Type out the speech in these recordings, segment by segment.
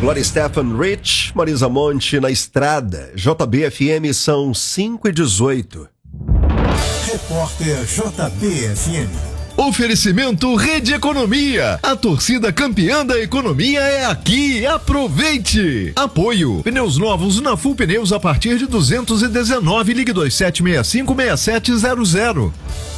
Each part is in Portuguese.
Glória Stefan Rich, Marisa Monte na estrada. JBFM são 5h18. Repórter JBFM. Oferecimento Rede Economia. A torcida campeã da economia é aqui. Aproveite. Apoio. Pneus novos na Full Pneus a partir de 219. Ligue 2765-6700.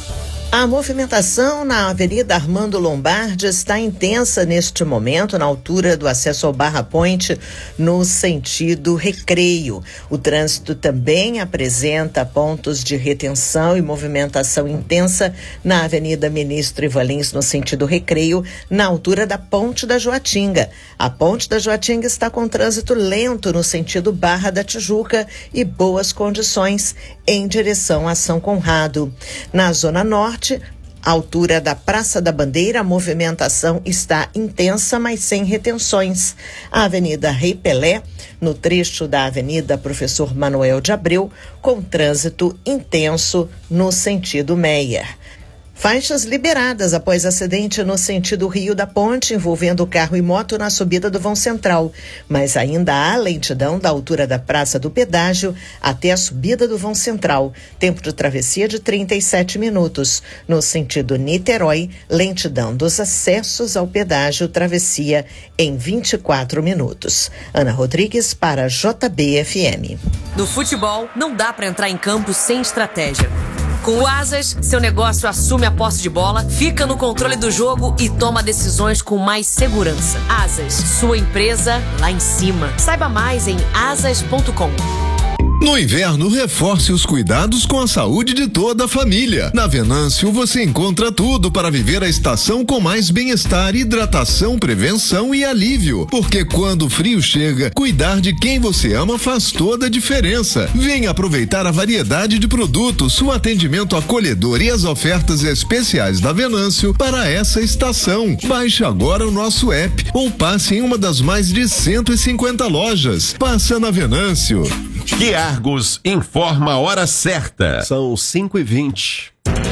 A movimentação na Avenida Armando Lombardi está intensa neste momento, na altura do acesso ao Barra Point, no sentido Recreio. O trânsito também apresenta pontos de retenção e movimentação intensa na Avenida Ministro Ivan Lins, no sentido Recreio, na altura da Ponte da Joatinga. A Ponte da Joatinga está com trânsito lento no sentido Barra da Tijuca e boas condições em direção a São Conrado. Na Zona Norte, à altura da Praça da Bandeira, a movimentação está intensa, mas sem retenções. A Avenida Rei Pelé, no trecho da Avenida Professor Manuel de Abreu, com trânsito intenso no sentido Meyer. Faixas liberadas após acidente no sentido Rio da Ponte, envolvendo carro e moto na subida do vão central. Mas ainda há lentidão da altura da Praça do Pedágio até a subida do vão central. Tempo de travessia de 37 minutos. No sentido Niterói, lentidão dos acessos ao pedágio, travessia em 24 minutos. Ana Rodrigues para JBFM. No futebol, não dá para entrar em campo sem estratégia. Com o Asas, seu negócio assume a posse de bola, fica no controle do jogo e toma decisões com mais segurança. Asas, sua empresa lá em cima. Saiba mais em asas.com. No inverno, reforce os cuidados com a saúde de toda a família. Na Venâncio, você encontra tudo para viver a estação com mais bem-estar, hidratação, prevenção e alívio. Porque quando o frio chega, cuidar de quem você ama faz toda a diferença. Venha aproveitar a variedade de produtos, o atendimento acolhedor e as ofertas especiais da Venâncio para essa estação. Baixe agora o nosso app ou passe em uma das mais de 150 lojas. Passa na Venâncio. Quiargos informa a hora certa. São 5h20.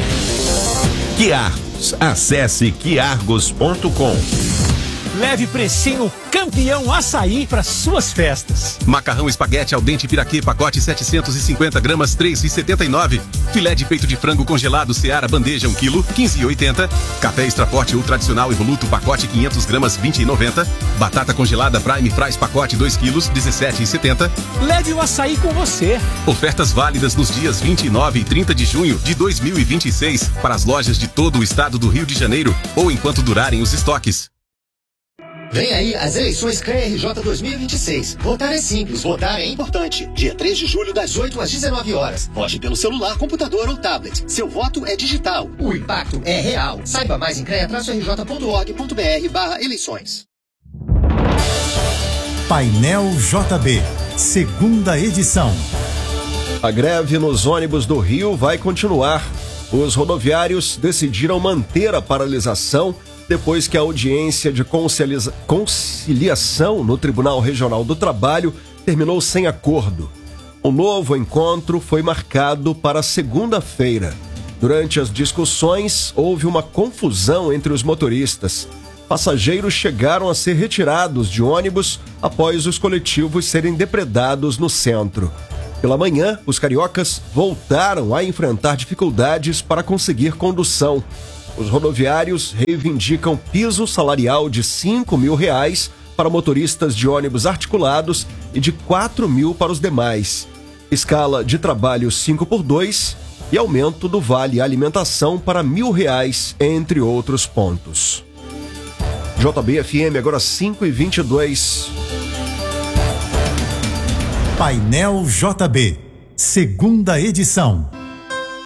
Quiargos, acesse quiargos.com. Leve precinho campeão açaí para suas festas. Macarrão espaguete al dente Piraquê, pacote 750 gramas, 3,79. Filé de peito de frango congelado Seara, bandeja 1 kg, 15,80. Café Extra Forte Ultra Tradicional Evoluto, pacote 500 gramas, 20,90. Batata congelada Prime Fries, pacote 2 kg, 17,70. Leve o açaí com você. Ofertas válidas nos dias 29 e 30 de junho de 2026 para as lojas de todo o estado do Rio de Janeiro ou enquanto durarem os estoques. Vem aí as eleições CRJ 2026. Votar é simples, votar é importante. Dia 3 de julho, das 8 às 19 horas. Vote pelo celular, computador ou tablet. Seu voto é digital. O impacto é real. Saiba mais em crea-rj.org.br/eleições. Painel JB, segunda edição. A greve nos ônibus do Rio vai continuar. Os rodoviários decidiram manter a paralisação depois que a audiência de conciliação no Tribunal Regional do Trabalho terminou sem acordo. O novo encontro foi marcado para segunda-feira. Durante as discussões, houve uma confusão entre os motoristas. Passageiros chegaram a ser retirados de ônibus após os coletivos serem depredados no centro. Pela manhã, os cariocas voltaram a enfrentar dificuldades para conseguir condução. Os rodoviários reivindicam piso salarial de R$5.000 para motoristas de ônibus articulados e de R$4.000 para os demais. Escala de trabalho 5x2 e aumento do vale alimentação para R$1.000, entre outros pontos. JBFM agora 5h22. Painel JB, segunda edição.